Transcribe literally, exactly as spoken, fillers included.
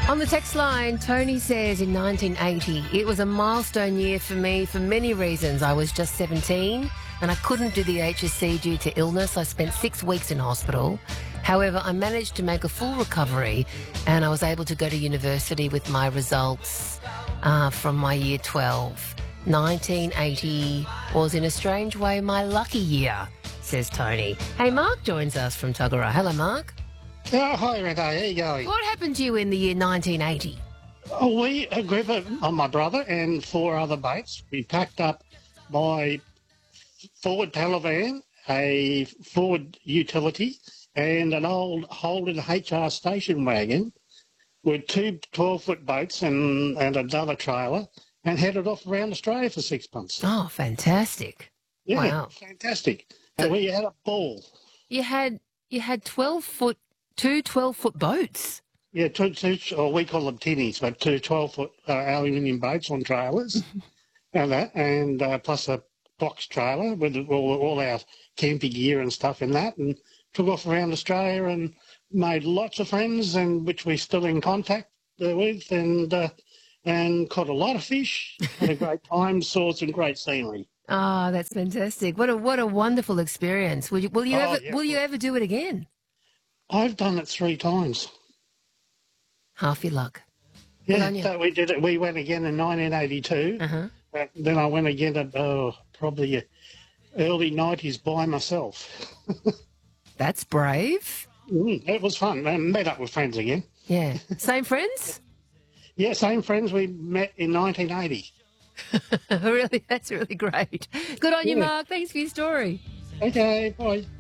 On the text line, Tony says in nineteen eighty, it was a milestone year for me for many reasons. I was just seventeen and I couldn't do the H S C due to illness. I spent six weeks in hospital. However, I managed to make a full recovery and I was able to go to university with my results uh, from my year twelve. nineteen eighty was in a strange way my lucky year, says Tony. Hey, Mark joins us from Tuggerah. Hello, Mark. Oh, hi, Renee. How you going? What happened to you in the year nineteen eighty? Oh, we, a group of uh, my brother and four other mates, we packed up my Ford Palavan, a Ford utility, and an old Holden H R station wagon with two twelve-foot boats and, and another trailer, and headed off around Australia for six months. Oh, fantastic. Yeah, Wow. fantastic. And we had a ball. You had you had twelve-foot, two twelve-foot boats. Yeah, two, two, or we call them tinnies, but two twelve-foot uh, aluminium boats on trailers, and that, and uh, plus a box trailer with all, all our camping gear and stuff in that, and took off around Australia and made lots of friends, and which we're still in contact uh, with, and uh, and caught a lot of fish, had a great time, saw some great scenery. Oh, that's fantastic! What a what a wonderful experience. Will you will you Oh, ever yeah. will you ever do it again? I've done it three times. Half your luck. Good Yeah, on you. so we did it. We went again in nineteen eighty-two. Uh-huh. Uh, then I went again at oh, probably uh, early nineties by myself. That's brave. Mm, it was fun. I met up with friends again. Yeah. Same friends? Yeah, same friends we met in nineteen eighty. Really, that's really great. Good on you, Yeah. Mark. Thanks for your story. Okay, bye.